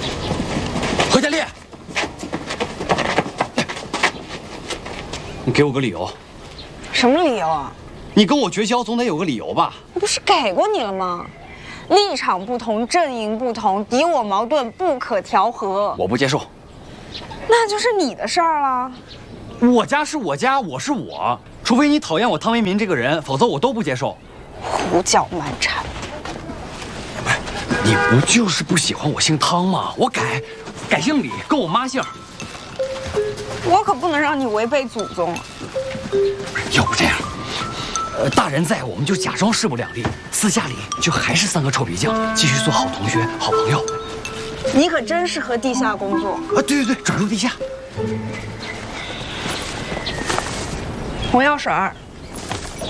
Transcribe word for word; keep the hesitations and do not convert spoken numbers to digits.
何家烈，你给我个理由。 什么理由啊？ 你跟我绝交总得有个理由吧？ 我不是给过你了吗？立场不同，阵营不同，敌我矛盾不可调和。 我不接受。 那就是你的事儿了。 我家是我家，我是我，除非你讨厌我汤为民这个人，否则我都不接受。 胡搅蛮缠。 不是，你不就是不喜欢我姓汤吗？我改，改姓李，跟我妈姓。 我可不能让你违背祖宗。 要不这样，呃，大人在，我们就假装势不两立，私下里就还是三个臭皮匠，继续做好同学、好朋友。 你可真适合地下工作。 啊，对对对，转入地下。 红药水儿。